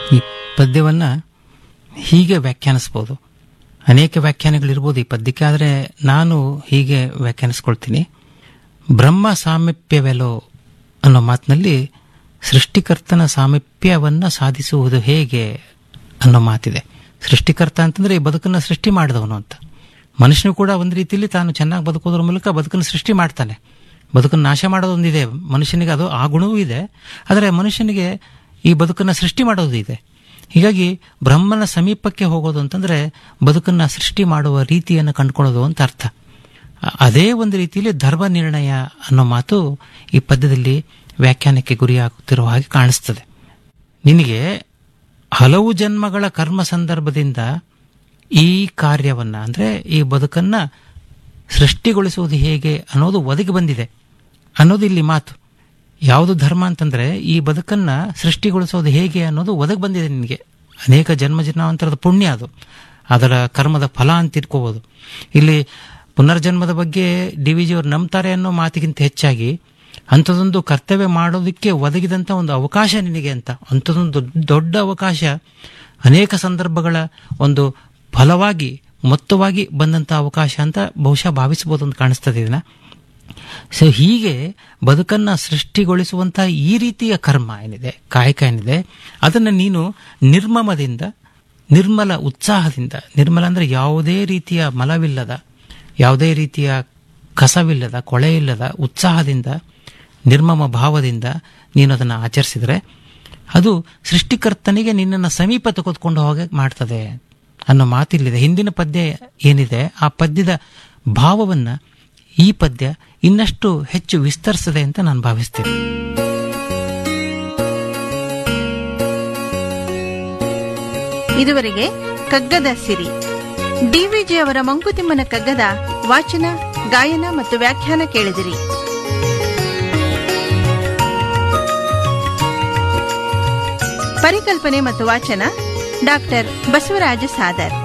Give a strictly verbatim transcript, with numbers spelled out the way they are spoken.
ಈ ಪದ್ಯವನ್ನು ಹೀಗೆ ವ್ಯಾಖ್ಯಾನಿಸ್ಬೋದು. ಅನೇಕ ವ್ಯಾಖ್ಯಾನಗಳಿರ್ಬೋದು ಈ ಪದ್ಯಕ್ಕೆ, ಆದರೆ ನಾನು ಹೀಗೆ ವ್ಯಾಖ್ಯಾನಿಸ್ಕೊಳ್ತೀನಿ. ಬ್ರಹ್ಮ ಸಾಮೀಪ್ಯವೆಲೋ ಅನ್ನೋ ಮಾತಿನಲ್ಲಿ ಸೃಷ್ಟಿಕರ್ತನ ಸಾಮೀಪ್ಯವನ್ನು ಸಾಧಿಸುವುದು ಹೇಗೆ ಅನ್ನೋ ಮಾತಿದೆ. ಸೃಷ್ಟಿಕರ್ತ ಅಂತಂದ್ರೆ ಈ ಬದುಕನ್ನು ಸೃಷ್ಟಿ ಮಾಡಿದವನು ಅಂತ. ಮನುಷ್ಯನು ಕೂಡ ಒಂದು ರೀತಿಯಲ್ಲಿ ತಾನು ಚೆನ್ನಾಗಿ ಬದುಕೋದ್ರ ಮೂಲಕ ಬದುಕನ್ನು ಸೃಷ್ಟಿ ಮಾಡ್ತಾನೆ. ಬದುಕನ್ನು ನಾಶ ಮಾಡೋದೊಂದಿದೆ ಮನುಷ್ಯನಿಗೆ, ಅದು ಆ ಗುಣವೂ ಇದೆ. ಆದರೆ ಮನುಷ್ಯನಿಗೆ ಈ ಬದುಕನ್ನು ಸೃಷ್ಟಿ ಮಾಡೋದು ಇದೆ. ಹೀಗಾಗಿ ಬ್ರಹ್ಮನ ಸಮೀಪಕ್ಕೆ ಹೋಗೋದು ಅಂತಂದ್ರೆ ಬದುಕನ್ನು ಸೃಷ್ಟಿ ಮಾಡುವ ರೀತಿಯನ್ನು ಕಂಡುಕೊಳ್ಳೋದು ಅಂತ ಅರ್ಥ. ಅದೇ ಒಂದು ರೀತಿಯಲ್ಲಿ ಧರ್ಮ ನಿರ್ಣಯ ಅನ್ನೋ ಮಾತು ಈ ಪದ್ಯದಲ್ಲಿ ವ್ಯಾಖ್ಯಾನಕ್ಕೆ ಗುರಿಯಾಗುತ್ತಿರುವ ಹಾಗೆ ಕಾಣಿಸ್ತದೆ. ನಿನಗೆ ಹಲವು ಜನ್ಮಗಳ ಕರ್ಮ ಸಂದರ್ಭದಿಂದ ಈ ಕಾರ್ಯವನ್ನ ಅಂದ್ರೆ ಈ ಬದುಕನ್ನ ಸೃಷ್ಟಿಗೊಳಿಸುವುದು ಹೇಗೆ ಅನ್ನೋದು ಒದಗಿ ಬಂದಿದೆ ಅನ್ನೋದು ಇಲ್ಲಿ ಮಾತು. ಯಾವುದು ಧರ್ಮ ಅಂತಂದ್ರೆ ಈ ಬದುಕನ್ನ ಸೃಷ್ಟಿಗೊಳಿಸೋದು ಹೇಗೆ ಅನ್ನೋದು ಒದಗಿ ಬಂದಿದೆ ನಿನಗೆ. ಅನೇಕ ಜನ್ಮ ಜನ್ಮಾಂತರದ ಪುಣ್ಯ ಅದು, ಅದರ ಕರ್ಮದ ಫಲ ಅಂತ ಇಟ್ಕೋಬಹುದು. ಇಲ್ಲಿ ಪುನರ್ಜನ್ಮದ ಬಗ್ಗೆ ಡಿ ವಿ ಜಿಯವರು ನಂಬ್ತಾರೆ ಅನ್ನೋ ಮಾತಿಗಿಂತ ಹೆಚ್ಚಾಗಿ ಅಂಥದೊಂದು ಕರ್ತವ್ಯ ಮಾಡೋದಕ್ಕೆ ಒದಗಿದಂಥ ಒಂದು ಅವಕಾಶ ನಿನಗೆ ಅಂತ, ಅಂಥದೊಂದು ದೊಡ್ಡ ಅವಕಾಶ ಅನೇಕ ಸಂದರ್ಭಗಳ ಒಂದು ಫಲವಾಗಿ ಮೊತ್ತವಾಗಿ ಬಂದಂಥ ಅವಕಾಶ ಅಂತ ಬಹುಶಃ ಭಾವಿಸಬಹುದು ಅಂತ ಕಾಣಿಸ್ತದೆ ಇದನ್ನ. ಸೊ ಹೀಗೆ ಬದುಕನ್ನ ಸೃಷ್ಟಿಗೊಳಿಸುವಂಥ ಈ ರೀತಿಯ ಕರ್ಮ ಏನಿದೆ, ಕಾಯಕ ಏನಿದೆ, ಅದನ್ನು ನೀನು ನಿರ್ಮಮದಿಂದ, ನಿರ್ಮಲ ಉತ್ಸಾಹದಿಂದ, ನಿರ್ಮಲ ಅಂದರೆ ಯಾವುದೇ ರೀತಿಯ ಮಲವಿಲ್ಲದ, ಯಾವುದೇ ರೀತಿಯ ಕಸವಿಲ್ಲದ, ಕೊಳೆ ಇಲ್ಲದ ಉತ್ಸಾಹದಿಂದ, ನಿರ್ಮಮ ಭಾವದಿಂದ ನೀನು ಅದನ್ನು ಆಚರಿಸಿದರೆ ಅದು ಸೃಷ್ಟಿಕರ್ತನಿಗೆ ನಿನ್ನನ್ನು ಸಮೀಪ ತೆಗೆದುಕೊಂಡು ಹೋಗಿ ಮಾಡ್ತದೆ ಅನ್ನೋ ಮಾತಿಲ್ಲಿದೆ. ಹಿಂದಿನ ಪದ್ಯ ಏನಿದೆ ಆ ಪದ್ಯದ ಭಾವವನ್ನು ಈ ಪದ್ಯ ಇನ್ನಷ್ಟು ಹೆಚ್ಚು ವಿಸ್ತರಿಸಿದೆ ಅಂತ ನಾನು ಭಾವಿಸ್ತೇನೆ. ಇದುವರೆಗೆ ಕಗ್ಗದ ಸಿರಿ ಡಿವಿಜಿ ಅವರ ಮಂಕುತಿಮ್ಮನ ಕಗ್ಗದ ವಾಚನ, ಗಾಯನ ಮತ್ತು ವ್ಯಾಖ್ಯಾನ ಕೇಳಿದಿರಿ. ಪರಿಕಲ್ಪನೆ ಮತ್ತು ವಾಚನ ಡಾಕ್ಟರ್ ಬಸವರಾಜ ಸಾದರ್.